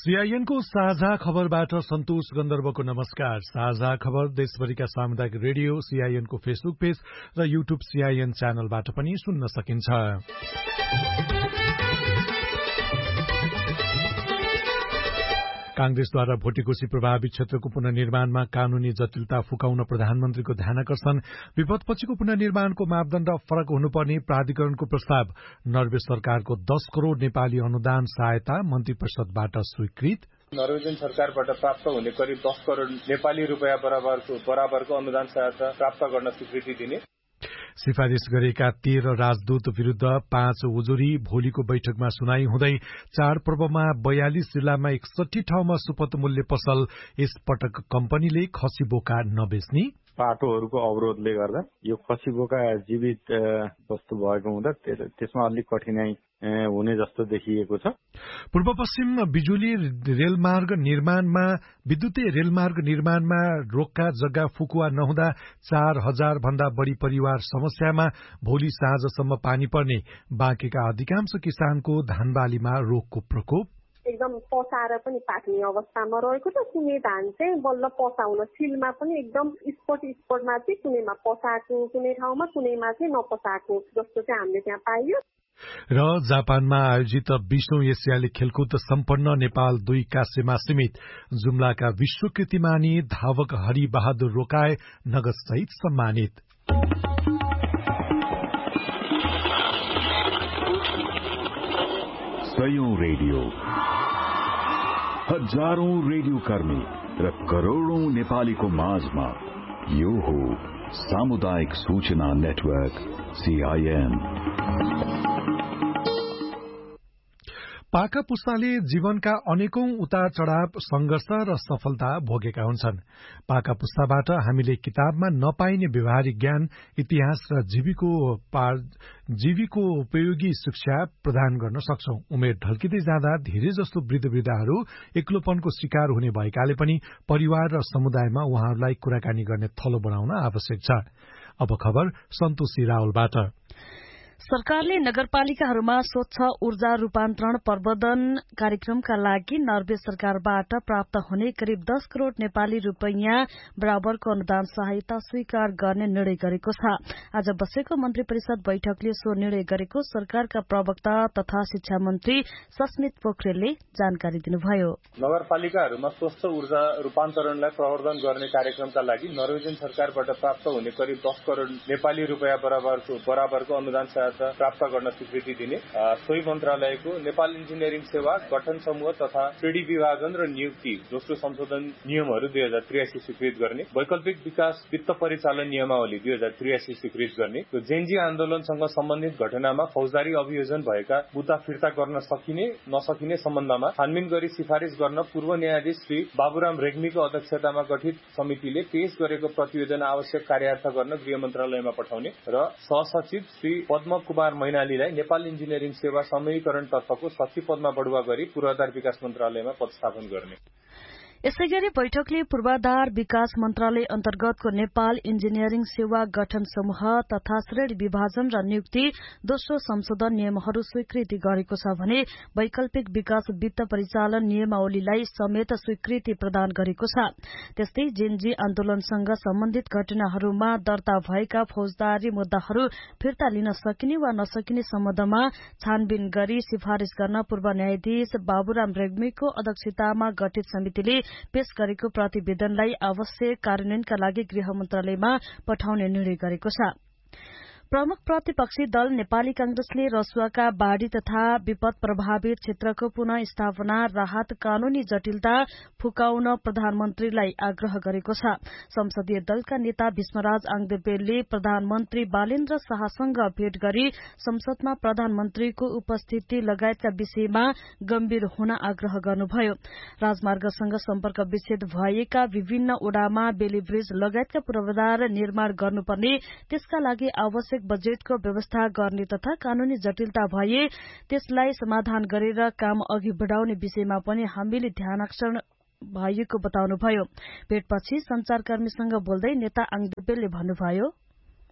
CIN को साझा खबरबाट सन्तोष गन्धर्वको नमस्कार। साझा खबर देशभरिका सामुदायिक रेडियो सीआईएन को फेसबुक पेज र युट्युब सीआईएन च्यानलबाट पनि सुन्न सकिन्छ। कांग्रेसद्वारा भोटेकोशी प्रभावित क्षेत्रको पुनर्निर्माणमा कानूनी जटिलता फुकाउन प्रधानमन्त्रीको ध्यानकर्षण, विपदपछिको पुनर्निर्माणको मापदण्ड फरक हुनुपर्ने प्राधिकरणको प्रस्ताव, नर्वे सरकारको 10 करोड़ नेपाली अनुदान सहायता मन्त्री परिषदबाट स्वीकृत, नर्वेजियन सरकारबाट प्राप्त हुने करिब 10 करोड़ नेपाली रुपैयाँ बराबरको अनुदान सहायता प्राप्त गर्न स्वीकृति दिने, सिफारिश गरेका 13 राजदूत विरूद्ध 5 उजुरी, भोलिको बैठकमा सुनाई हुँदै चाडपर्वमा 42 जिल्लामा 61 ठाउँमा सुपथ मूल्य पसल, यसपटक कम्पनीले खसी बोका नबेच्ने, बाटोहरूको अवरोधले गर्दा यो खसी बोका जीवित वस्तु भएको हुँदा त्यसमा अलिक कठिनाई हुने जस्तो देखिएको छ। पूर्व पश्चिम विद्युतीय रेलमार्ग निर्माणमा रोक्का जग्गा फुकुवा नहुँदा 4000 भन्दा बढ़ी परिवार समस्यामा, भोलि साँझसम्म पानी पर्ने, बाँकेका अधिकांश किसानको धानबालीमा रोगको प्रकोप, एकदम पसाएर पनि पाक्ने अवस्थामा रहेको छ। कुनै धान चाहिँ बल्ल पसाउन सिलमा पनि एकदम स्पटमा चाहिँ कुनैमा पसाएको, कुनै ठाउँमा कुनैमा चाहिँ नपसाएको जस्तो चाहिँ हामीले त्यहाँ पाइयो। र जापानमा आयोजित 20औं एसियाली खेलकुद सम्पन्न, नेपाल 2 काँसेमा सीमित, जुम्लाका विश्व कीर्तिमानी धावक हरि बहादुर रोकाए नगद सहित सम्मानित। सयौं रेडियो, हजारौं रेडियो कर्मी र करोड़ौं नेपालीको माझमा यो हो सामुदायिक सूचना नेटवर्क सीआईएन। पाका पुस्ताले जीवनका अनेकौं उतार चढ़ाव, संघर्ष र सफलता भोगेका हुन्छन्। पाका पुस्ताबाट हामीले किताबमा नपाइने व्यवहारिक ज्ञान, इतिहास र जीविको उपयोगी शिक्षा प्रदान गर्न सक्छौं। उमेर ढल्किँदै जाँदा धेरै जस्तो वृद्ध-वृद्धाहरू एक्लोपनको शिकार हुने भएकाले पनि परिवार र समुदायमा उहाँहरूलाई कुराकानी गर्ने थलो बनाउन आवश्यक छ। अब खबर सन्तोषी रावलबाट। सरकारले नगरपालिकाहरूमा स्वच्छ ऊर्जा रूपान्तरण प्रवर्धन कार्यक्रमका लागि नर्वे सरकारबाट प्राप्त हुने करिब 10 करोड़ नेपाली रुपैयाँ बराबरको अनुदान सहायता स्वीकार गर्ने निर्णय गरेको छ। आज बसेको मन्त्री परिषद बैठकले सो निर्णय गरेको सरकारका प्रवक्ता तथा शिक्षा मन्त्री सस्मित पोखरेलले जानकारी दिनुभयो। नगरपालिकाहरूमा स्वच्छ ऊर्जा रूपान्तरणलाई प्रवर्धन गर्ने कार्यक्रमका लागि नर्वेजियन सरकारबाट प्राप्त हुने करिब 10 करोड़ नेपाली रुपैयाँ बराबरको अनुदान प्राप्त गर्न स्वीकृति दिने, सोही मन्त्रालयको नेपाल इन्जिनियरिङ सेवा गठन समूह तथा श्रेणी विभाजन र नियुक्ति दोस्रो संशोधन नियमहरू 2083 स्वीकृत गर्ने, वैकल्पिक विकास वित्त परिचालन नियमावली 2083 स्वीकृत गर्ने, जेनजी आन्दोलनसँग सम्बन्धित घटनामा फौजदारी अभियोजन भएका मुद्दा फिर्ता गर्न सकिने नसकिने सम्बन्धमा छानबिन गरी सिफारिश गर्न पूर्व न्यायाधीश श्री बाबुराम रेग्मीको अध्यक्षतामा गठित समितिले पेश गरेको प्रतिवेदन आवश्यक कार्यार्थ गर्न गृह मन्त्रालयमा पठाउने र सहसचिव श्री पद्म कुमार मैनालीलाई नेपाल इन्जिनियरिङ सेवा समूहीकरण तर्फको सचिव पदमा बढुवा गरी पूर्वाधार विकास मन्त्रालयमा पदस्थापन गर्ने। यसैगरी बैठकले पूर्वाधार विकास मन्त्रालय अन्तर्गतको नेपाल इन्जिनियरिङ सेवा गठन समूह तथा श्रेणी विभाजन र नियुक्ति दोस्रो संशोधन नियमहरू स्वीकृति गरेको छ भने वैकल्पिक विकास वित्त परिचालन नियमावलीलाई समेत स्वीकृति प्रदान गरेको छ। त्यस्तै जेनजी आन्दोलनसँग सम्बन्धित घटनाहरूमा दर्ता भएका फौजदारी मुद्दाहरू फिर्ता लिन सकिने वा नसकिने सम्बन्धमा छानबिन गरी सिफारिश गर्न पूर्व न्यायाधीश बाबुराम रेग्मीको अध्यक्षतामा गठित समितिले पेश गरेको प्रतिवेदनलाई आवश्यक कार्यान्वयनका लागि गृह मन्त्रालयमा पठाउने निर्णय गरेको छ। प्रमुख प्रतिपक्षी दल नेपाली कांग्रेसले रसुवाका बाढ़ी तथा विपद प्रभावित क्षेत्रको पुनः स्थापना राहत कानूनी जटिलता फुकाउन प्रधानमन्त्रीलाई आग्रह गरेको छ। संसदीय दलका नेता भीष्मराज आङदेपेलले प्रधानमन्त्री बालेन्द्र शाहसँग भेट गरी संसदमा प्रधानमन्त्रीको उपस्थिति लगायतका विषयमा गम्भीर हुन आग्रह गर्नुभयो। राजमार्गसँग सम्पर्क विच्छेद भएका विभिन्न ओडामा बेली ब्रिज लगायतका पूर्वाधार निर्माण गर्नुपर्ने, त्यसका लागि आवश्यक बजेटको व्यवस्था गर्ने तथा कानूनी जटिलता भए त्यसलाई समाधान गरेर काम अघि बढ़ाउने विषयमा पनि हामीले ध्यानाकर्षण भएको बताउनुभयो। भेटपछि संचारकर्मीसँग बोल्दै नेता आङदेपेलले भन्नुभयो,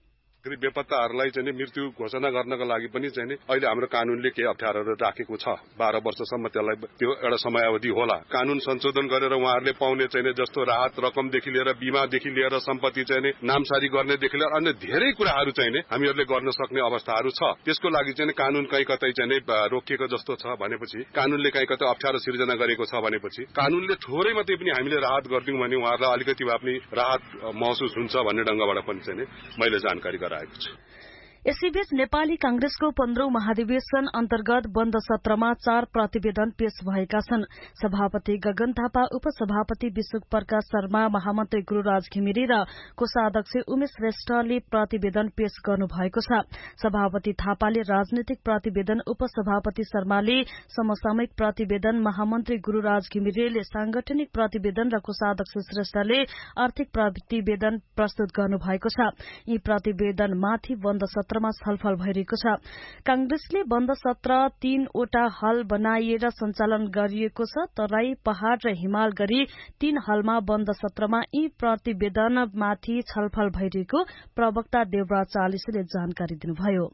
बेपत्ताहरूलाई चाहिँ मृत्यु घोषणा गर्नका लागि पनि चाहिँ अहिले हाम्रो कानूनले केही अप्ठ्यारोहरू राखेको छ। 12 वर्षसम्म त्यसलाई त्यो एउटा समयावधि होला। कानून संशोधन गरेर उहाँहरूले पाउने चाहिँ जस्तो राहत रकमदेखि लिएर बीमादेखि लिएर सम्पत्ति चाहिँ नामसारी गर्नेदेखि लिएर अन्य धेरै कुराहरू चाहिँ हामीहरूले गर्न सक्ने अवस्थाहरू छ। त्यसको लागि चाहिँ कानून कहीँ कतै चाहिँ रोकिएको जस्तो छ भनेपछि, कानूनले कहीँ कतै अप्ठ्यारो सिर्जना गरेको छ भनेपछि, कानूनले थोरै मात्रै पनि हामीले राहत गरिदिउँ भने उहाँहरूलाई अलिकति भए पनि राहत महसुस हुन्छ भन्ने ढंगबाट पनि चाहिँ मैले जानकारी गराएको छु। यसैबीच नेपाली कांग्रेसको 15औं महाधिवेशन अन्तर्गत बन्द सत्रमा 4 प्रतिवेदन पेश भएका छन्। सभापति गगन थापा, उपसभापति विशुक प्रकाश शर्मा, महामन्त्री गुरूराज घिमिरे र कोषाध्यक्ष उमेश श्रेष्ठले प्रतिवेदन पेश गर्नु भएको छ। सभापति थापाले राजनीतिक प्रतिवेदन, उपसभापति शर्माले समसामयिक प्रतिवेदन, महामन्त्री गुरूराज घिमिरेले सांगठनिक प्रतिवेदन र कोषाध्यक्ष श्रेष्ठले आर्थिक प्रतिवेदन प्रस्तुत गर्नु भएको छ। यी प्रतिवेदनमाथि बन्द सत्रमा छलफल भइरहेको छ। कांग्रेसले बन्द सत्र 3 वटा हल बनाइएर सञ्चालन गरिएको छ। तराई, पहाड़ र हिमाल गरी 3 हलमा बन्द सत्रमा यी प्रतिवेदनमाथि छलफल भइरहेको प्रवक्ता देवराज चालिसेले जानकारी दिनुभयो।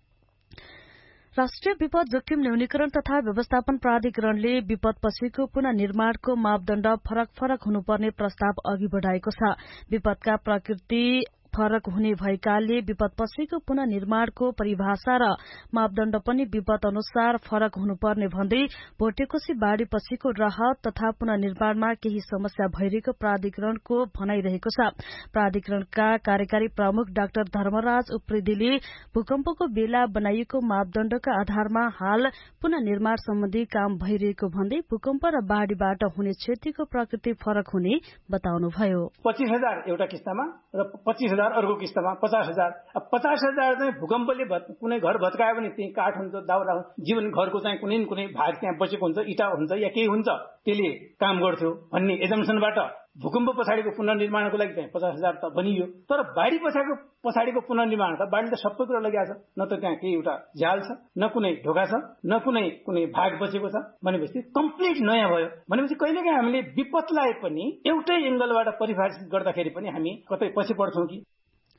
राष्ट्रिय विपद जोखिम न्यूनीकरण तथा व्यवस्थापन प्राधिकरणले विपदपछिको पुनर्निर्माणको मापदण्ड फरक हुनुपर्ने प्रस्ताव अघि बढ़ाएको छ। विपदका प्रकृति फरक हुने भएकाले विपदपछिको पुनर्निर्माणको परिभाषा र मापदण्ड पनि विपद अनुसार फरक हुनुपर्ने भन्दै भोटेकोशी बाढ़ीपछिको राहत तथा पुनर्निर्माणमा केही समस्या भइरहेको प्राधिकरणको भनाइरहेको छ। प्राधिकरणका कार्यकारी प्रमुख डाक्टर धर्मराज उप्रेतीले भूकम्पको बेला बनाइएको मापदण्डका आधारमा हाल पुनर्निर्माण सम्बन्धी काम भइरहेको भन्दै भूकम्प र बाढ़ीबाट हुने क्षतिको प्रकृति फरक हुने बताउनुभयो। 25,000 एउटा किस्तामा र 25,000 अर्को किस्तामा 50,000। 50,000 चाहिँ भूकम्पले कुनै घर भत्कायो भने त्यही काठ हुन्छ, दाउरा जीवन घरको चाहिँ कुनै न कुनै भाग त्यहाँ बचेको हुन्छ, इटा हुन्छ या केही हुन्छ, त्यसले काम गर्थ्यो भन्ने एजम्पसनबाट भूकम्प पछाडिको पुनर्निर्माणको लागि चाहिँ 50,000 त बनियो। तर बाढ़ी पछाडिको पुनर्निर्माण त बाढ़ीले त सबै कुरा लगाएको छ। न त त्यहाँ केही एउटा झ्याल छ, न कुनै ढोका छ, न कुनै भाग बचेको छ भनेपछि कम्प्लिट नयाँ भयो। भनेपछि कहिलेकाहीँ हामीले विपदलाई पनि एउटै एंगलबाट परिभाषित गर्दाखेरि पनि हामी कतै पछि पढ्छौं कि।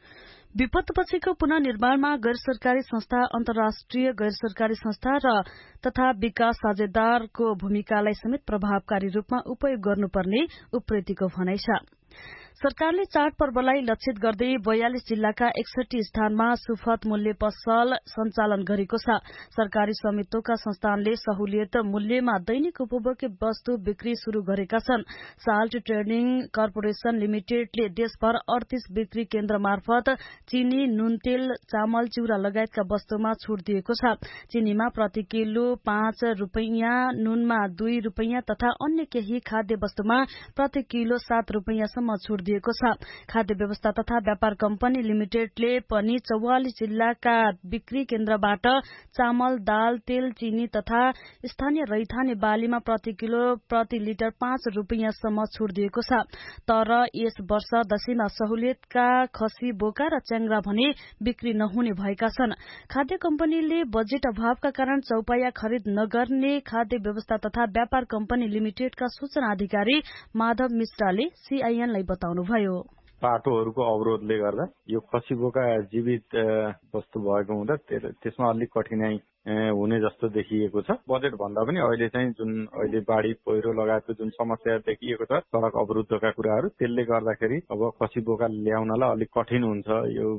विपदपछिको पुनर्निर्माणमा गैर सरकारी संस्था, अन्तर्राष्ट्रिय गैर सरकारी संस्था र तथा विकास साझेदारको भूमिकालाई समेत प्रभावकारी रूपमा उपयोग गर्नुपर्ने उप्रेतीको भनाइ छ। सरकारले चाडपर्वलाई लक्षित गर्दै 42 जिल्लाका 61 स्थानमा सुफत मूल्य पसल सञ्चालन गरेको छ। सरकारी स्वामित्वका संस्थानले सहुलियत मूल्यमा दैनिक उपभोग्य वस्तु बिक्री शुरू गरेका छन्। साल्ट ट्रेडिङ कर्पोरेशन लिमिटेडले देशभर 38 बिक्री केन्द्र मार्फत चिनी, नुन, तेल, चामल, चिउरा लगायतका वस्तुमा छूट दिएको छ। चिनीमा प्रति किलो 5 रुपैयाँ, नुनमा 2 रुपैयाँ तथा अन्य केही खाद्य वस्तुमा प्रति किलो 7 रुपैयाँसम्म छूट दिएको छ। खाद्य व्यवस्था तथा व्यापार कम्पनी लिमिटेडले पनि 44 जिल्लाका बिक्री केन्द्रबाट चामल, दाल, तेल, चिनी तथा स्थानीय रैथाने बालीमा प्रति किलो प्रति लिटर 5 रुपैयाँसम्म छूट दिएको छ। तर यस वर्ष दशैंमा सहुलियतका खसी, बोका र च्याङ्ग्रा भने बिक्री नहुने भएका छन्। खाद्य कम्पनीले बजेट अभावका कारण चौपाया खरिद नगर्ने खाद्य व्यवस्था तथा व्यापार कम्पनी लिमिटेडका सूचना अधिकारी माधव मिश्राले सीआईएनलाई बताउनुभयो। बाटोहरूको अवरोधले गर्दा यो खसी बोका जीवित वस्तु भएको हुँदा त्यसमा अलिक कठिनाई हुने जस्तो देखिएको छ। बजेट भन्दा पनि अहिले चाहिँ जुन अहिले बाढ़ी पहिरो लगायतको जुन समस्या देखिएको छ, सड़क अवरुद्धका कुराहरू, त्यसले गर्दाखेरि अब खसी बोका ल्याउनलाई अलिक कठिन हुन्छ।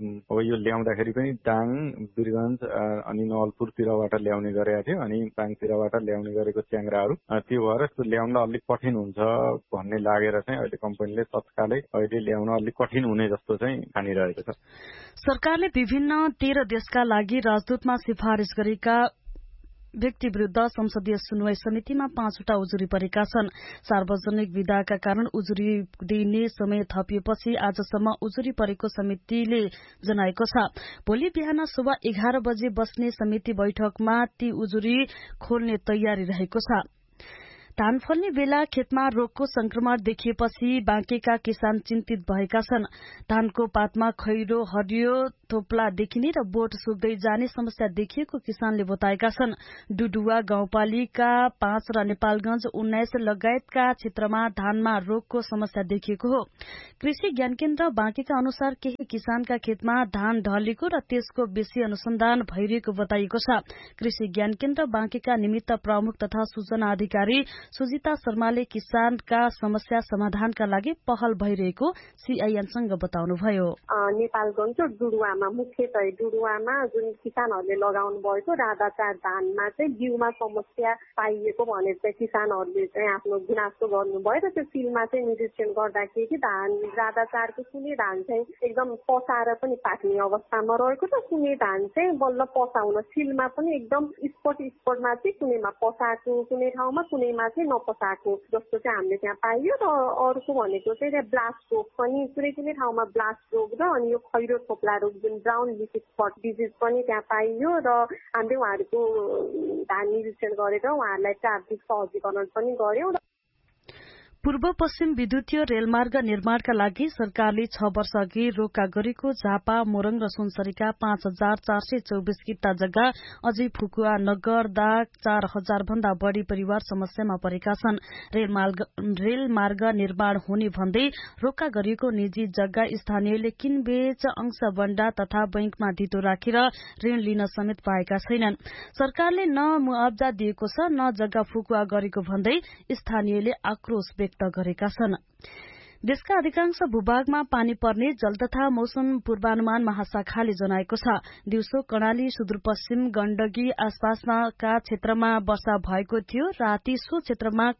यो ल्याउँदाखेरि पनि दाङ, वीरगञ्ज अनि नवलपुरतिरबाट ल्याउने गरेका थियो, अनि दाङतिरबाट ल्याउने गरेको च्याङ्ग्राहरू, त्यो भएर त्यो ल्याउन अलिक कठिन हुन्छ भन्ने लागेर चाहिँ अहिले कम्पनीले तत्कालै अहिले ल्याउन अलिक कठिन हुने जस्तो चाहिँ ठानिरहेको छ। सरकारले विभिन्न 13 देशका लागि राजदूतमा सिफारिश गरेका व्यक्ति विरूद्ध संसदीय सुनवाई समितिमा 5 वटा उजुरी परेका छन्। सार्वजनिक विदाका कारण उजुरी दिने समय थपिएपछि आजसम्म उजुरी परेको समितिले जनाएको छ। भोलि बिहान सुबह 11 बजे बस्ने समिति बैठकमा ती उजुरी खोल्ने तयारी रहेको छ। धान फल्ने बेला खेतमा रोगको संक्रमण देखिएपछि बाँकेका किसान चिन्तित भएका छन्। धानको पातमा खैरो, हरियो थोप्ला देखिने र बोट सुक्दै जाने समस्या देखिएको किसानले बताएका छन्। डुडुवा गाउँपालिका 5 र नेपालगंज 19 लगायतका क्षेत्रमा धानमा रोगको समस्या देखिएको हो। कृषि ज्ञान केन्द्र बाँकेका अनुसार केही किसानका खेतमा धान ढलेको र त्यसको बेसी अनुसन्धान भइरहेको बताइएको छ। कृषि ज्ञान केन्द्र बाँकेका निमित्त प्रमुख तथा सूचना अधिकारी सुजिता शर्माले किसानका समस्या समाधानका लागि पहल भइरहेको सीआईएनसँग बताउनुभयो। नेपालगंज डुडुवामा मुख्यतः डुडुवामा जुन किसानहरूले लगाउनु भएको राधाचार धानमा चाहिँ बिउमा समस्या पाइएको भनेर चाहिँ किसानहरूले चाहिँ आफ्नो गुनासो गर्नुभयो र त्यो फिल्डमा चाहिँ निरीक्षण गर्दाखेरि धान राधाचारको कुनै धान चाहिँ एकदम पसाएर पनि पाक्ने अवस्थामा रहेको छ, कुनै धान चाहिँ बल्ल पसाउन सिलमा पनि एकदम स्पटमा चाहिँ कुनैमा पसाएको, कुनै ठाउँमा कुनैमा चाहिँ नपसाएको जस्तो चाहिँ हामीले त्यहाँ पाइयो। र अर्को भनेको चाहिँ ब्लास्ट रोग पनि कुनै ठाउँमा ब्लास्ट रोग र अनि यो खैरो थोप्ला रोग जुन ब्राउन लिफी स्पट डिजिज पनि त्यहाँ पाइयो र हामीले उहाँहरूको धान निरीक्षण गरेर उहाँहरूलाई प्राविधिक सहजीकरण पनि गर्यौं। पूर्व पश्चिम विद्युतीय रेलमार्ग निर्माणका लागि सरकारले 6 वर्ष अघि रोका गरेको झापा, मोरङ र सुनसरीका 5424 किता जग्गा अझै फुकुवा नगर्दा 4000 भन्दा बढ़ी परिवार समस्यामा परेका छन्। रेलमार्ग निर्माण हुने भन्दै रोका गरिएको निजी जग्गा स्थानीयले किनबेच, अंश बण्डा तथा बैंकमा धितो राखेर ऋण लिन समेत पाएका छैनन्। सरकारले न मुआब्जा दिएको छ न जग्गा फुकुवा गरेको भन्दै स्थानीयले आक्रोश व्यक्त गरेका छन्। देशका अधिकांश भूभागमा पानी पर्ने जल तथा मौसम पूर्वानुमान महाशाखाले जनाएको छ। दिउँसो कर्णाली, सुदूरपश्चिम, गण्डकी आसपासका क्षेत्रमा वर्षा भएको थियो। राति सो क्षेत्रमा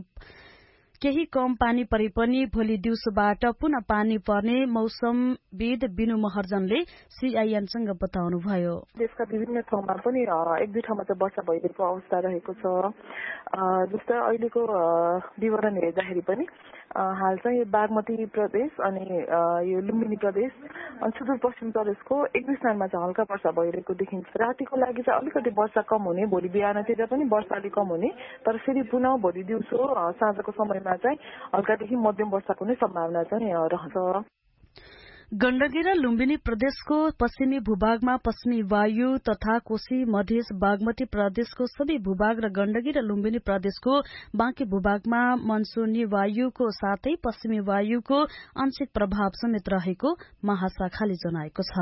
केही कम पानी परे पनि भोलि दिउँसोबाट पुनः पानी पर्ने मौसमविद बिनु महर्जनले सीआईएनसँग बताउनुभयो। देशका विभिन्न ठाउँमा पनि एक दुई ठाउँमा चाहिँ वर्षा भइरहेको अवस्था रहेको छ। जस्तै अहिलेको विवरण हेर्दाखेरि पनि हाल चाहिँ बागमती प्रदेश अनि यो लुम्बिनी प्रदेश अनि सुदूरपश्चिम प्रदेशको एक दुई स्थानमा चाहिँ हल्का वर्षा भइरहेको देखिन्छ। रातिको लागि चाहिँ अलिकति वर्षा कम हुने, भोलि बिहानतिर पनि वर्षा अलिक कम हुने, तर फेरि पुनः भोलि दिउँसो साँझको समयमा चाहिँ हल्कादेखि मध्यम वर्षाको नै सम्भावना चाहिँ रहन्छ। गण्डकी र लुम्बिनी प्रदेशको पश्चिमी भूभागमा पश्चिमी वायु तथा कोशी मधेस बागमती प्रदेशको सबै भूभाग र गण्डकी र लुम्बिनी प्रदेशको बाँकी भूभागमा मनसूनी वायुको साथै पश्चिमी वायुको आंशिक प्रभाव समेत रहेको महाशाखाले जनाएको छ।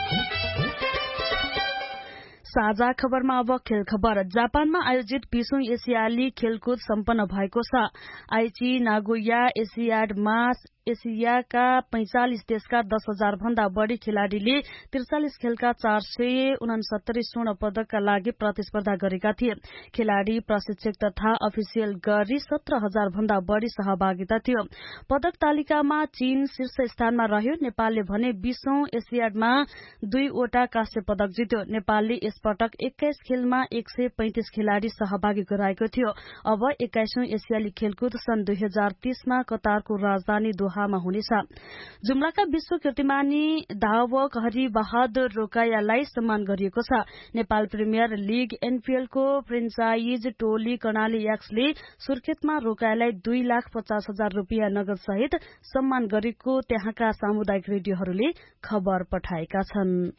साझा खबरमा अब खेल खबर। जापानमा आयोजित 20औं एसियाली खेलकुद सम्पन्न भएको छ। आइची नागोया एसियाडमा एसियाका 45 देशका 10,000 भन्दा बढ़ी खेलाड़ीले 43 खेलका 469 स्वर्ण पदकका लागि प्रतिस्पर्धा गरेका थिए। खेलाड़ी, प्रशिक्षक तथा अफिसियल गरी 17,000 भन्दा बढ़ी सहभागिता थियो। पदक तालिकामा चीन शीर्ष स्थानमा रह्यो। नेपालले भने 20औं एसियाडमा 2 वटा काँस्य पदक जित्यो। नेपालले यसपटक 21 खेलमा 135 खेलाड़ी सहभागी गराएको थियो। अब 21औं एसियाली खेलकुद सन् 2030 मा कतारको राजधानी दोहामा हुनेछ। जुम्लाका विश्व कीर्तिमानी धावक हरिबहादुर रोकायालाई सम्मान गरिएको छ। नेपाल प्रिमियर लीग एनपीएलको फ्रेन्चाइज टोली कर्णाली एक्सले सुर्खेतमा रोकायालाई 2,50,000 रुपियाँ नगद सहित सम्मान गरेको त्यहाँका सामुदायिक रेडियोहरूले खबर पठाएका छन्।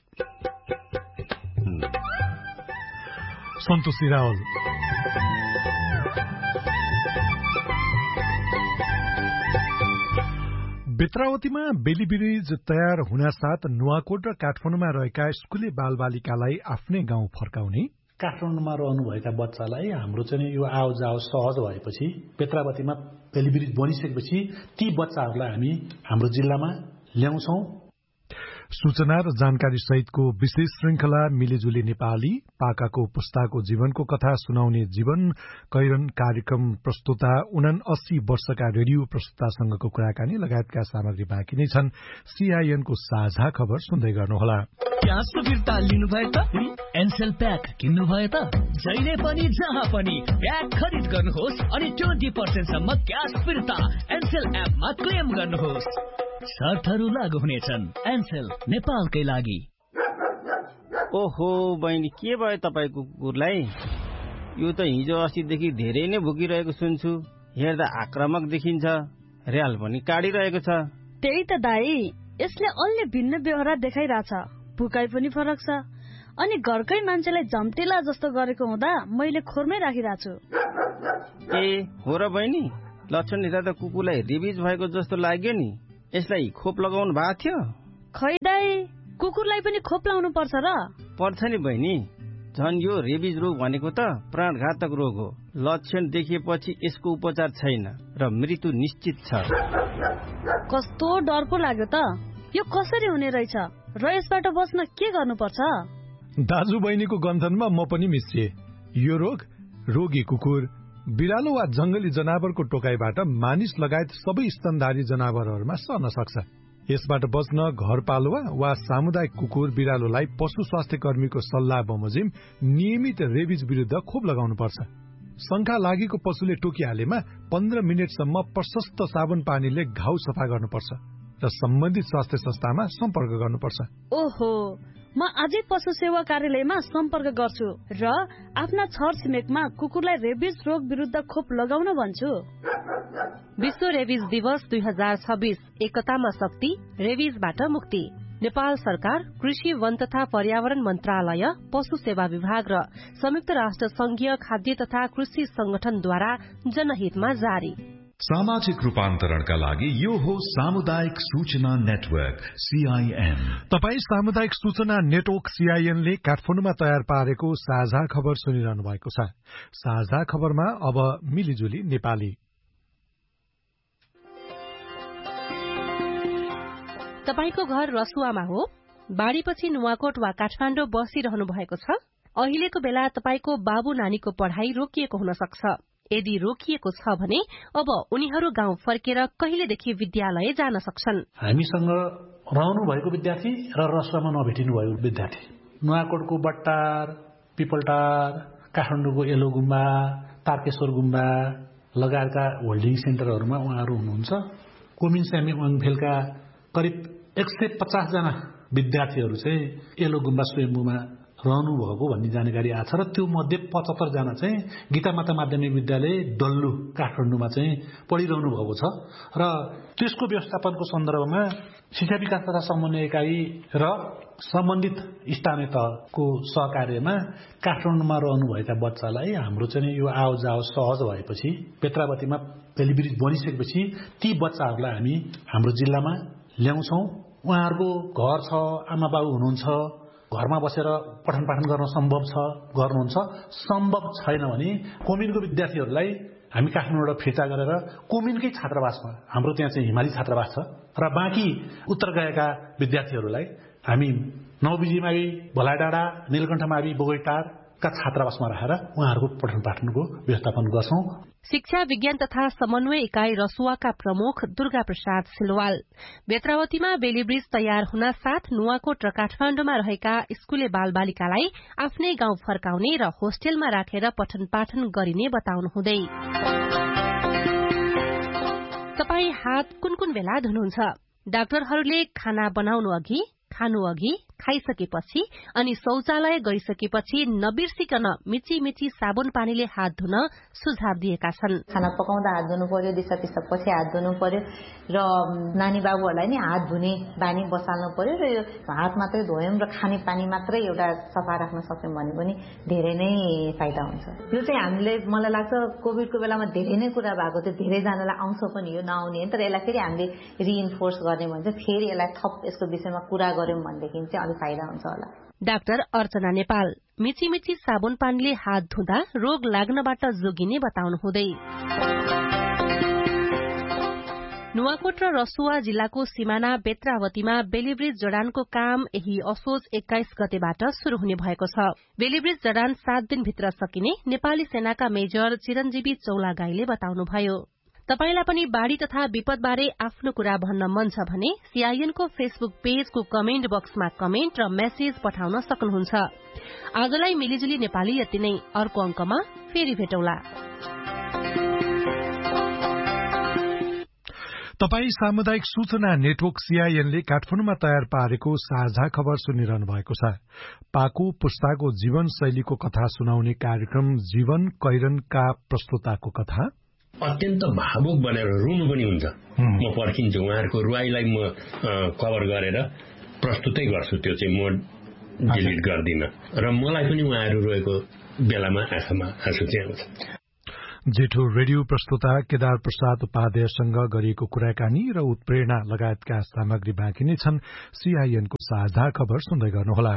सन्तोषी रावल। बेत्रावतीमा बेली ब्रिज तयार हुनासाथ नुवाकोट र काठमाडौँमा रहेका स्कुले बालबालिकालाई आफ्नै गाउँ फर्काउने, काठमाडौँमा रहनुभएका बच्चालाई हाम्रो चाहिँ यो आवाजाव सहज भएपछि बेत्रावतीमा बेली ब्रिज बनिसकेपछि ती बच्चाहरूलाई हामी हाम्रो जिल्लामा ल्याउँछौं। सूचना र जानकारी सहितको विशेष श्रृंखला मिलेजुली नेपाली पाकाको पुस्ताको जीवनको कथा सुनाउने जीवन कैरन कार्यक्रम प्रस्तुता 79 वर्षका रेडियो प्रस्तुतासँगको कुराकानी लगायतका सामग्री बाँकी नै छन्। सीआईएनको साझा खबर सुन्दै गर्नुहोला। क्यास फिर्ता लिनुभयो त एनसेल प्याक किन्नुभयो त जहिले पनि जहाँ पनि प्याक खरिद गर्नुहोस् अनि 20% सम्म क्यास फिर्ता एनसेल एपमा क्लेम गर्नुहोस्। शर्तहरू लागू हुनेछन्। एनसेल नेपालकै लागि। ओहो बहिनी, के भयो तपाईको कुकुरलाई? यो त हिजो अस्तिदेखि धेरै नै भुकिरहेको सुन्छु। हेर्दा आक्रामक देखिन्छ, र्याल पनि काडिरहेको छ। त्यही त दाई, यसले अलि भिन्न व्यवहार देखाइरहेछ, भुकाइ पनि फरक छ। अनि घरकै मान्छेलाई झम्टेला जस्तो गरेको हुँदा मैले खोरमै राखिरहेको छु। ए हो र बहिनी, लक्षण हेर्दा त कुकुरलाई रेबिज भएको जस्तो लाग्यो नि। यसलाई खोप लगाउनु भएको थियो? खै दाई, कुकुरलाई पनि खोप लाउनु पर्छ र? पर्छ नि बहिनी, झन् यो रेबिज रोग भनेको त प्राणघातक रोग हो। लक्षण देखिएपछि यसको उपचार छैन र मृत्यु निश्चित छ। कस्तो डरको लाग्यो त, यो कसरी हुने रहेछ र यसबाट बच्न के गर्नुपर्छ? दाजु बहिनीको गन्थनमा म पनि मिसिए। यो रोग रोगी कुकुर, बिरालो वा जंगली जनावरको टोकाइबाट मानिस लगायत सबै स्तनधारी जनावरहरूमा सर्न सक्छ। यसबाट बच्न घरपालुवा वा सामुदायिक कुकुर बिरालोलाई पशु स्वास्थ्य कर्मीको सल्लाह बमोजिम नियमित रेबिज विरुद्ध खोप लगाउनुपर्छ। शंका लागेको पशुले टोकिहालेमा 15 मिनेटसम्म प्रशस्त साबुन पानीले घाउ सफा गर्नुपर्छ र सम्बन्धित स्वास्थ्य संस्थामा सम्पर्क गर्नुपर्छ। ओहो, म आजै पशु सेवा कार्यालयमा सम्पर्क गर्छु र आफ्ना छरछिमेकमा कुकुरलाई रेबिज रोग विरुद्ध खोप लगाउन भन्छु। विश्व रेबिज दिवस 2026 एकतामा शक्ति, रेबिजबाट मुक्ति। नेपाल सरकार, कृषि, वन तथा पर्यावरण मन्त्रालय, पशु सेवा विभाग र संयुक्त राष्ट्र संघीय खाद्य तथा कृषि संगठनद्वारा जनहितमा जारी। सामाजिक रूपान्तरणका लागि यो हो सामुदायिक सूचना नेटवर्क CIN। तपाई सामुदायिक सूचना नेटवर्क CIN ले काठमाडौँमा तयार पारेको साझा खबर सुनिरहनु भएको छ। साझा खबरमा अब मिलिजुली नेपाली। तपाईको घर रसुवामा हो, बाढीपछि नुवाकोट वा काठमाडौँ बसिरहनु भएको छ। अहिलेको बेला तपाईको बाबु नानीको पढ़ाई रोकिएको हुन सक्छ। यदि रोकिएको छ भने अब उनीहरू गाउँ फर्केर कहिलेदेखि विद्यालय जान सक्छन्? हामीसँग रहनु भएको विद्यार्थी र रसुवामा नभेटिनु भएको विद्यार्थी, नुवाकोटको बट्टार, पिपलटार, काठमाडौँको एलो गुम्बा, तारकेश्वर गुम्बा लगायतका होल्डिङ सेन्टरहरूमा उहाँहरू हुनुहुन्छ। कोमिन स्यामी वाङफेलका करिब 150 जना विद्यार्थीहरू चाहिँ एलो गुम्बा स्वयम्भूमा रहनु भएको भन्ने जानकारी आछ र त्यो मध्ये 75 जना चाहिँ गीतामाता माध्यमिक विद्यालय डल्लु काठमाडौँमा चाहिँ पढिरहनु भएको छ र त्यसको व्यवस्थापनको सन्दर्भमा शिक्षा विकास तथा समन्वय इकाइ र सम्बन्धित स्थानीय तहको सहकार्यमा काठमाडौँमा रहनुभएका बच्चालाई हाम्रो चाहिँ यो आओजाओ सहज भएपछि, पेत्रावतीमा भेलिब्रिज बनिसकेपछि ती बच्चाहरूलाई हामी हाम्रो जिल्लामा ल्याउँछौं। उहाँहरूको घर छ, आमा बाबु हुनुहुन्छ, घरमा बसेर पठन पाठन गर्न सम्भव छ, गर्नुहुन्छ। सम्भव छैन भने कोमिनको विद्यार्थीहरूलाई हामी काठमाडौँबाट फिर्ता गरेर कोमिनकै छात्रावासमा, हाम्रो त्यहाँ चाहिँ हिमाली छात्रावास छ र बाँकी उत्तर गएका विद्यार्थीहरूलाई हामी नौबिजीमावि, भलाडाँडा, नीलकण्ठमावि, बोगैटारका छात्रावासमा राखेर उहाँहरूको पठन पाठनको व्यवस्थापन गर्छौं। शिक्षा विज्ञान तथा समन्वय इकाइ रसुवाका प्रमुख दुर्गा प्रसाद सिलवाल, बेत्रावतीमा बेलीब्रिज तयार हुन साथ नुवाकोट र काठमाडौँमा रहेका स्कूले बालबालिकालाई आफ्नै गाउँ फर्काउने र होस्टेलमा राखेर पठन पाठन गरिने बताउनु हुँदै, तपाई हात कुन कुन बेला धुनुहुन्छ? डाक्टरहरूले खाना बनाउनु अघि, खानु अघि, खाइसकेपछि अनि शौचालय गइसकेपछि नबिर्सिकन मिची मिची साबुन पानीले हात धुन सुझाव दिएका छन्। खाना पकाउँदा हात धुनु पर्यो, दिसा पिसाब पछि हात धुनु पर्यो र नानी बाबुहरूलाई नि हात धुने बानी बसाल्नु पर्यो र यो हात मात्रै धोयौं र खाने पानी मात्रै एउटा सफा राख्न सक्यौं भने पनि धेरै नै फाइदा हुन्छ। यो चाहिँ हामीले, मलाई लाग्छ कोभिडको बेलामा धेरै नै कुरा भएको थियो, धेरै जनालाई आउँछ पनि, यो नआउने तर यसलाई फेरि हामीले रिइन्फोर्स गर्ने भन्छ, फेरि यसलाई थप यसको विषयमा कुरा गर्यौं भनेदेखि चाहिँ अलि फाइदा हुन्छ होला। डाक्टर अर्चना नेपाल, मिची मिची साबुन पानीले हात धुँदा रोग लाग्नबाट जोगिने बताउनु हुँदै, नुवाकोट र रसुवा जिल्लाको सिमाना बेत्रावतीमा बेलीब्रिज जडानको काम यही असोज 21 गतेबाट शुरू हुने भएको छ। बेलीब्रिज जडान 7 दिनभित्र सकिने नेपाली सेनाका मेजर चिरञ्जीवी चौलागाईले बताउनुभयो। तपाईलाई पनि बाढ़ी तथा विपदबारे आफ्नो कुरा भन्न मन छ भने CIN को फेसबुक पेजको कमेन्ट बक्समा कमेन्ट र मेसेज पठाउन सक्नुहुन्छ। आजलाई मिलिजुली नेपाली यति नै, अर्को अंकमा फेरि भेटौला। तपाई सामुदायिक सूचना नेटवर्क सीआईएनले काठमाडौँमा तयार पारेको साझा खबर सुनिरहनु भएको छ। पाको पुस्ताको जीवन शैलीको कथा सुनाउने कार्यक्रम जीवन कैरनका प्रस्तुताको कथा अत्यन्त भावुक बनेर रुनु पनि हुन्छ। म पर्खिन्छु, उहाँहरूको रुवाईलाई म कभर गरेर प्रस्तुतै गर्छु, त्यो चाहिँ म डिलिट गर्दिन र मलाई पनि उहाँहरू रोएको बेलामा आँखामा आँसु चाहिँ आउँछ। जेठो रेडियो प्रस्तुता केदार प्रसाद उपाध्यायसँग गरिएको कुराकानी र उत्प्रेरणा लगायतका सामग्री बाँकी नै छन्। सीआईएनको साझा खबर सुन्दै गर्नुहोला।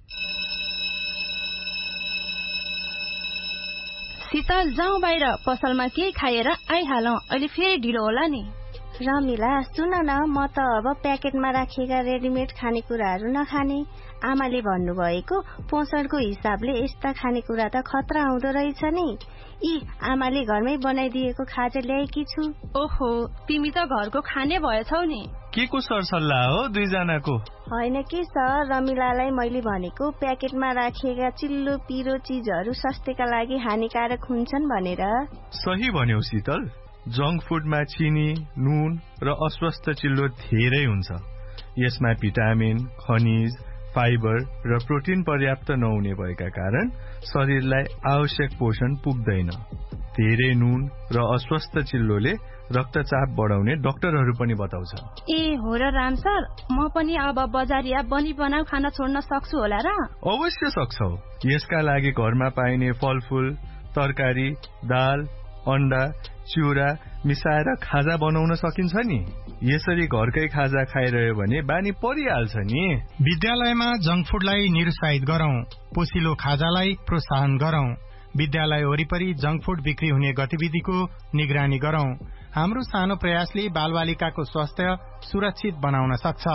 शीतल, जाउँ बाहिर, पसलमा केही खाएर आइहालौं, अहिले फेरि ढिलो होला नि। रमिला, सुन न, म त अब प्याकेटमा राखिएका रेडिमेड खानेकुराहरू नखाने। आमाले भन्नुभएको पोषणको हिसाबले यस्ता खानेकुरा त खतरा हुँदो रहेछ नि। आमाले घरमै बनाइदिएको खाजा ल्याएकी छु। ओहो, तिमी त घरको खाने भएछौ नि। के को सरसल्लाह हो दुईजनाको? होइन के सर, रमिलालाई मैले भनेको प्याकेटमा राखिएका चिल्लो पिरो चिजहरू स्वास्थ्यका लागि हानिकारक हुन्छन् भनेर। सही भन्यौ शीतल, जंक फुडमा चिनी, नुन र अस्वस्थ चिल्लो धेरै हुन्छ। यसमा भिटामिन, खनिज, फाइबर र प्रोटिन पर्याप्त नहुने भएका कारण शरीरलाई आवश्यक पोषण पुग्दैन। धेरै नुन र अस्वस्थ चिल्लोले रक्तचाप बढाउने डाक्टरहरू पनि बताउँछ। हो र राम सर, म पनि अब बजारिया बनाउ खाना छोड्न सक्छु होला र? अवश्य सक्छौ। यसका लागि घरमा पाइने फलफूल, तरकारी, दाल, अण्डा, चिउरा मिसाएर खाजा बनाउन सकिन्छ नि। यसरी घरकै खाजा खाइरह्यो भने बानी परिहाल्छ नि। विद्यालयमा जंक फुडलाई निरुत्साहित गरौं, पोसिलो खाजालाई प्रोत्साहन गरौं। विद्यालय वरिपरि जंक फुड बिक्री हुने गतिविधिको निगरानी गरौं। हाम्रो सानो प्रयासले बालबालिकाको स्वास्थ्य सुरक्षित बनाउन सक्छ।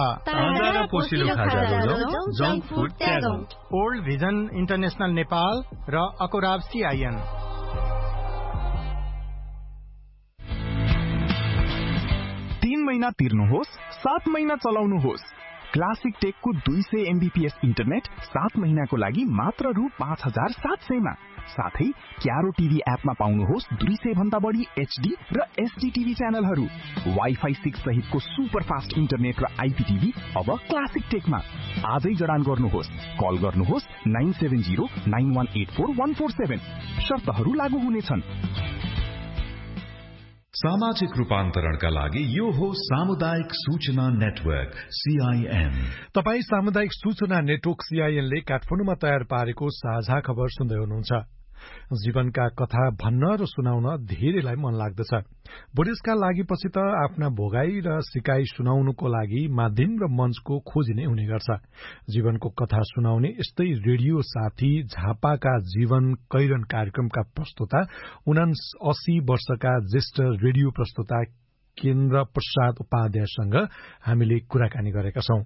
ओल्ड भिजन इन्टरनेशनल नेपाल र अकोराब सीआईएन। 3 महिना तिर्नुहोस्, 7 महिना चलाउनुहोस्। क्लासिक टेकको 200 MBPS इन्टरनेट 7 महिनाको लागि मात्र रु 5700 मा। साथै क्यारो टिभी एपमा पाउनुहोस् 200 भन्दा बढी HD र SD टिभी च्यानलहरू। वाइफाई 6 सहितको सुपर फास्ट इन्टरनेट र आइपीटिभी अब क्लासिक टेकमा। आजै जडान गर्नुहोस्, कल गर्नुहोस् 9709184147। शर्तहरू लागू हुनेछन्। सामाजिक रूपान्तरणका लागि यो हो सामुदायिक सूचना नेटवर्क सीआईएन। तपाई सामुदायिक सूचना नेटवर्क सीआईएनले काठमाडौँमा तयार पारेको साझा खबर सुन्दै हुनुहुन्छ। जीवनका कथा भन्न र सुनाउन धेरैलाई मन लाग्दछ। बुढेसकाल लागेपछि त आफ्ना भोगाई र सिकाई सुनाउनुको लागि माध्यम र मञ्चको खोजी नै हुने गर्छ। जीवनको कथा सुनाउने यस्तै रेडियो साथी झापाका जीवन कैरन कार्यक्रमका प्रस्तुता 79 वर्षका ज्येष्ठ रेडियो प्रस्तुता केन्द्र प्रसाद उपाध्यायसँग हामीले कुराकानी गरेका छौं।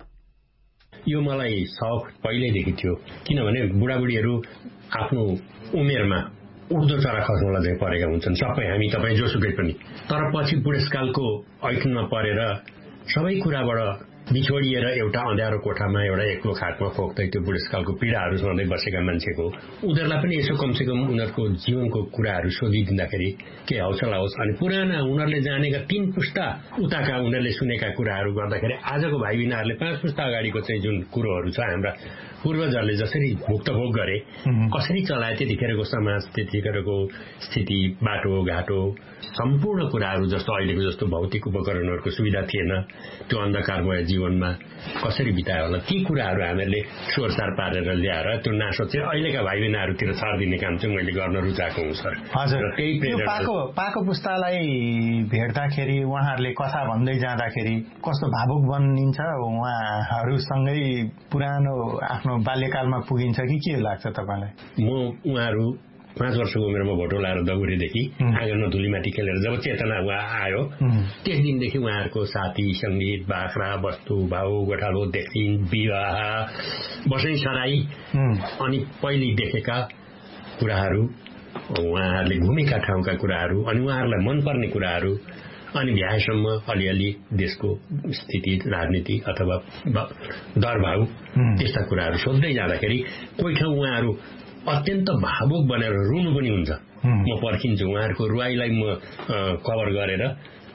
यो मलाई शौक पहिल्यैदेखि थियो, किनभने बुढाबुढीहरू आफ्नो उमेरमा उड्दो चरा खस्नलाई चाहिँ परेका हुन्छन्, सबै हामी तपाईँ जोसुकै पनि। तर पछि बुढेसकालको ऐठनमा परेर सबै कुराबाट बिछोडिएर एउटा अँध्यारो कोठामा एउटा एक्लो खाटमा खोक्दै त्यो बुढेसकालको पीडाहरू सधैँ बसेका मान्छेको उनीहरूलाई पनि यसो कमसेकम उनीहरूको जीवनको कुराहरू सोधिदिँदाखेरि के हौसला होस्। अनि पुराना उनीहरूले जानेका 3 पुस्ता उताका उनीहरूले सुनेका कुराहरू गर्दाखेरि आजको भाइ बहिनीहरूले 5 पुस्ता अगाडिको चाहिँ जुन कुरोहरू छ हाम्रा पूर्वजहरूले जसरी भुक्तभोग गरे, कसरी चलाए, त्यतिखेरको समाज, त्यतिखेरको स्थिति, बाटो घाटो, सम्पूर्ण कुराहरू जस्तो अहिलेको जस्तो भौतिक उपकरणहरूको सुविधा थिएन, त्यो अन्धकारमय जीवनमा कसरी बितायो होला, ती कुराहरू हामीहरूले सोरसार पारेर ल्याएर त्यो नासो चाहिँ अहिलेका भाइ बहिनीहरूतिर छाडिदिने काम चाहिँ मैले गर्न रुचाएको हुँ सर। हजुर, त्यही पाको पुस्तालाई भेट्दाखेरि उहाँहरूले कथा भन्दै जाँदाखेरि कस्तो भावुक बनिन्छ, उहाँहरूसँगै पुरानो आफ्नो बाल्यकालमा पुगिन्छ कि के लाग्छ तपाईँलाई? म उहाँहरू 5 वर्षको उमेरमा भोटो लाएर दगुरेदेखि आँगनमा धुलीमाटी खेलेर जब चेतना उहाँ आयो त्यस दिनदेखि उहाँहरूको साथी संगीत, बाख्रा, वस्तु, भाउ, गोठालो, देखिन, विवाह, बसै सराई अनि पहिले देखेका कुराहरू, उहाँहरूले घुमेका ठाउँका कुराहरू अनि उहाँहरूलाई मनपर्ने कुराहरू अनि भ्याएसम्म अलिअलि देशको स्थिति, राजनीति अथवा दरभाउ त्यस्ता कुराहरू सोध्दै जाँदाखेरि कोही ठाउँ उहाँहरू अत्यन्त भावुक बनेर रुनु पनि हुन्छ। म पर्खिन्छु, उहाँहरूको रुवाईलाई म कभर गरेर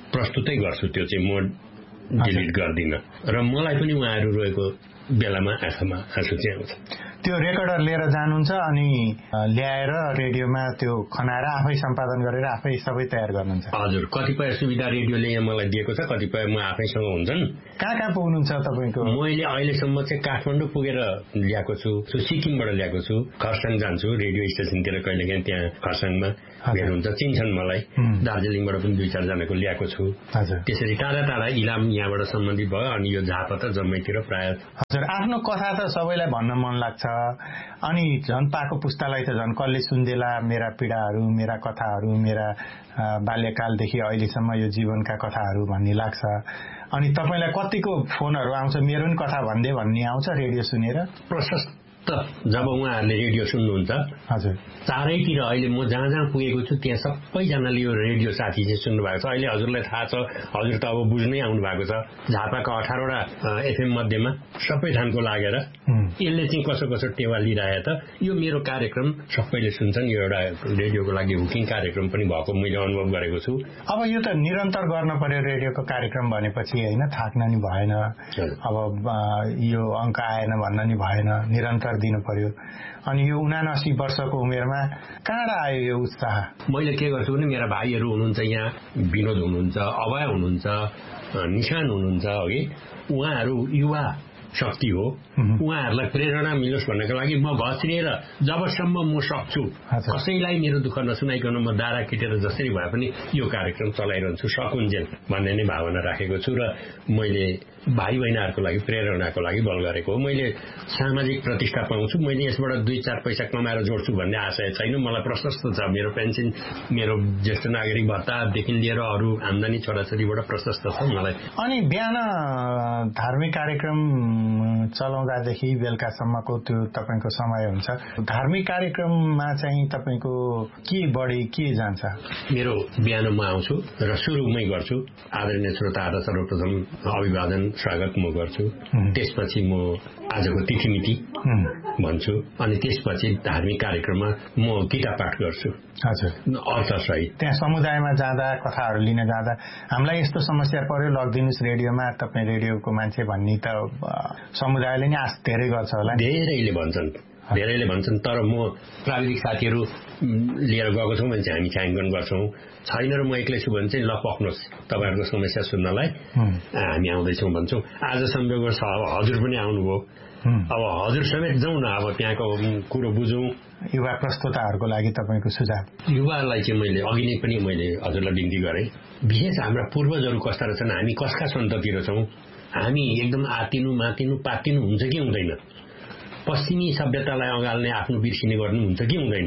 प्रस्तुतै गर्छु, त्यो चाहिँ म डिलिट गर्दिन र मलाई पनि उहाँहरू रोएको बेलामा आँखामा आँसु चाहिँ आउँछ। त्यो रेकर्डर लिएर जानुहुन्छ अनि ल्याएर रेडियोमा त्यो खनाएर आफै सम्पादन गरेर आफै सबै तयार गर्नुहुन्छ? हजुर, कतिपय सुविधा रेडियोले यहाँ मलाई दिएको छ, कतिपय म आफैसँग हुन्छन्। कहाँ पुग्नुहुन्छ तपाईँको? मैले अहिलेसम्म चाहिँ काठमाडौँ पुगेर ल्याएको छु, सिक्किमबाट ल्याएको छु, खरसाङ जान्छु रेडियो स्टेसनतिर कहिलेकाहीँ, त्यहाँ खरसाङमा भेट हुन्छ, चिन्छन् मलाई। दार्जिलिङबाट पनि 2-4 जनाको ल्याएको छु। त्यसरी टाढा टाढा इलाम यहाँबाट सम्बन्धित भयो अनि यो झापा त जम्मैतिर प्राय। हजुर, आफ्नो कथा त सबैलाई भन्न मन लाग्छ अनि झन् पाको पुस्तालाई त झन् कसले सुन्देला मेरा पीडाहरू, मेरा कथाहरू, मेरा बाल्यकालदेखि अहिलेसम्म यो जीवनका कथाहरू भन्ने लाग्छ। अनि तपाईँलाई कतिको फोनहरू आउँछ मेरो पनि कथा भन्ने आउँछ रेडियो सुनेर? प्रशस्त जब उहाँहरूले रेडियो सुन्नुहुन्छ, हजुर, चारैतिर अहिले म जहाँ जहाँ पुगेको छु त्यहाँ सबैजनाले यो रेडियो साथी चाहिँ सुन्नु भएको छ। अहिले हजुरलाई थाहा छ, हजुर त अब बुझ्नै आउनु भएको छ, झापाका 18वटा एफएम मध्येमा सबै ठाउँको लागेर यसले चाहिँ कसो कसो टेवा लिइरहे त यो मेरो कार्यक्रम सबैले सुन्छन्। यो एउटा रेडियोको लागि हुकिङ कार्यक्रम पनि भएको मैले अनुभव गरेको छु। अब यो त निरन्तर गर्न पर्यो रेडियोको कार्यक्रम भनेपछि, होइन, थाक्न नि भएन, अब यो अङ्क आएन भन्न नि भएन, निरन्तर दिनु पर्यो। अनि यो 79 वर्षको उमेरमा कहाँबाट आयो यो उत्साह? मैले के गर्छु भने मेरा भाइहरू हुनुहुन्छ यहाँ, विनोद हुनुहुन्छ, अभय हुनुहुन्छ, निशान हुनुहुन्छ, अघि उहाँहरू युवा शक्ति हो, उहाँहरूलाई प्रेरणा मिलोस् भन्नको लागि म घस्रिएर जबसम्म म सक्छु कसैलाई मेरो दुःख नसुनाइकन म दारा किटेर जसरी भए पनि यो कार्यक्रम चलाइरहन्छु सकुन्जेल भन्ने नै भावना राखेको छु। र मैले भाइ बहिनीहरूको लागि प्रेरणाको लागि बल गरेको हो। मैले सामाजिक प्रतिष्ठा पाउँछु, मैले यसबाट 2-4 पैसा कमाएर जोड्छु भन्ने आशय छैन। मलाई प्रशस्त छ, मेरो पेन्सन, मेरो ज्येष्ठ नागरिक भत्तादेखि लिएर अरू आम्दानी छोराछोरीबाट प्रशस्त छ मलाई। अनि बिहान धार्मिक कार्यक्रम चलाउँदादेखि बेलुकासम्मको त्यो तपाईँको समय हुन्छ, धार्मिक कार्यक्रममा चाहिँ तपाईँको के बढी के जान्छ? मेरो बिहान म आउँछु र सुरुमै गर्छु आदरणीय श्रोताहरूलाई सर्वप्रथम अभिवादन स्वागत म गर्छु, त्यसपछि म आजको तिथिमिति भन्छु अनि त्यसपछि धार्मिक कार्यक्रममा म गीता पाठ गर्छु। हजुर, अर्थसहित त्यहाँ समुदायमा जाँदा कथाहरू लिन जाँदा हामीलाई यस्तो समस्या पर्यो लगिदिनुहोस् रेडियोमा, तपाईँ रेडियोको मान्छे भन्ने त समुदायले नि आश धेरै गर्छ होला? धेरैले भन्छन् तर म प्राविधिक साथीहरू लिएर गएको छौँ भने चाहिँ हामी छायाङ्कन गर्छौँ, छैन र म एक्लै छु भने चाहिँ ल पक्नुहोस् तपाईँहरूको समस्या सुन्नलाई हामी आउँदैछौँ भन्छौँ। आज संयोगवश हजुर पनि आउनुभयो, अब हजुर समेत जाउँ न, अब त्यहाँको कुरो बुझौँ। युवा प्रस्तोताहरूको लागि तपाईँको सुझाव? युवाहरूलाई चाहिँ मैले अघि नै पनि मैले हजुरलाई बिन्ती गरेँ, विशेष हाम्रा पूर्वजहरू कस्ता रहेछन्, हामी कसका सन्ततिर छौँ, हामी एकदम आतिनु मातिनु पातिनु हुन्छ कि हुँदैन, पश्चिमी सभ्यतालाई अँगाल्ने आफ्नो बिर्सिने गर्नु हुन्छ कि हुँदैन,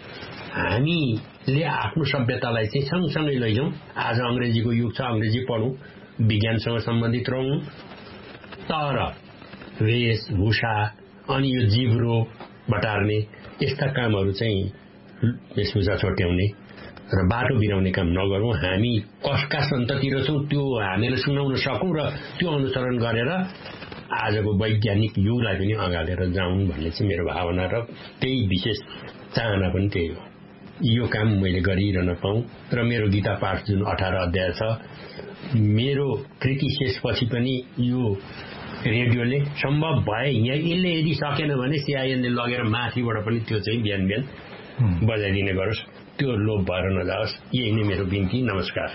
हामीले आफ्नो सभ्यतालाई चाहिँ सँगसँगै लैजाउँ। आज अङ्ग्रेजीको युग छ, अङ्ग्रेजी पढौँ, विज्ञानसँग सम्बन्धित रहौँ, तर वेशभूषा अनि यो जिब्रो बटार्ने यस्ता कामहरू चाहिँ वेशभूषा छोट्याउने र बाटो बिराउने काम नगरौँ। हामी कसका सन्ततिर छौँ त्यो हामीले सुनाउन सकौँ र त्यो अनुसरण गरेर आजको वैज्ञानिक युगलाई पनि अँगालेर जाउँ भन्ने चाहिँ मेरो भावना र त्यही विशेष चाहना पनि त्यही हो। यो काम मैले गरिरहन पाऊँ र मेरो गीता पाठ जुन 18 अध्याय छ, मेरो कृति शेषपछि पनि यो रेडियोले सम्भव भए यहाँ यसले यदि सकेन भने सिआइएनले लगेर माथिबाट पनि त्यो चाहिँ बिहान बिहान बजाइदिने गरोस्, त्यो लोभ भएर नजाओस्। यही नै मेरो बिन्ती। नमस्कार।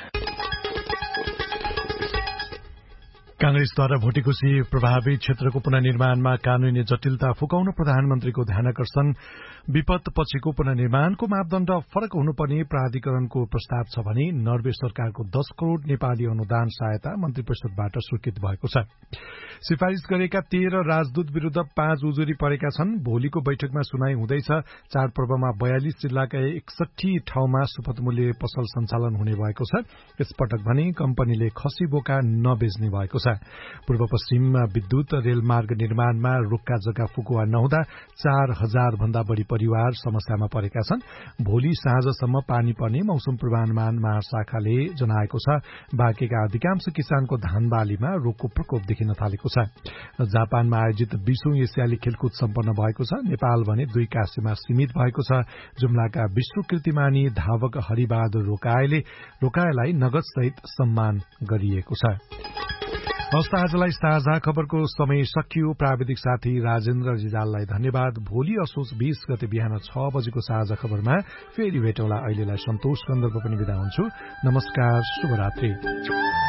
कांग्रेसद्वारा भोटिकोशी प्रभावित क्षेत्रको पुनर्निर्माणमा कानूनी जटिलता फुकाउन प्रधानमन्त्रीको ध्यानकर्षण, विपद पछिको पुनर्निर्माणको मापदण्ड फरक हुनुपर्ने प्राधिकरणको प्रस्ताव छ भने नर्वे सरकारको 10 करोड़ नेपाली अनुदान सहायता मन्त्री परिषदबाट स्वीकृत भएको छ। सिफारिश गरेका 13 राजदूत विरूद्ध 5 उजुरी परेका छन्। भोलिको बैठकमा सुनाई हुँदैछ। चाडपर्वमा 42 जिल्लाका 61 ठाउँमा सुपथ मूल्य पसल सञ्चालन हुने भएको छ। यसपटक भने कम्पनीले खसी बोका नबेच्ने भएको छ। पूर्व पश्चिममा विद्युत रेलमार्ग निर्माणमा रोक्का जग्गा फुकुवा नहुँदा 4,000 भन्दा बढ़ी परिवार समस्यामा परेका छन्। भोलि साँझसम्म पानी पर्ने मौसम पूर्वानुमान महाशाखाले जनाएको छ। बाँकेका अधिकांश किसानको धान बालीमा रोगको प्रकोप देखिन थालेको छ। जापानमा आयोजित 20औं एसियाली खेलकुद सम्पन्न भएको छ। नेपाल भने 2 काँसेमा सीमित भएको छ। जुम्लाका विश्व कीर्तिमानी धावक हरिबहादुर रोकाएलाई नगद सहित सम्मान गरिएको छ। हवस् आजलाई साझा खबरको समय सकियो। प्राविधिक साथी राजेन्द्र जिजाललाई धन्यवाद। भोलि असोज 20 गते बिहान 6 बजेको साझा खबरमा फेरि भेटौँला। अहिलेलाई सन्तोष कन्दर्प पनि बिदा हुन्छु। नमस्कार, शुभरात्रि।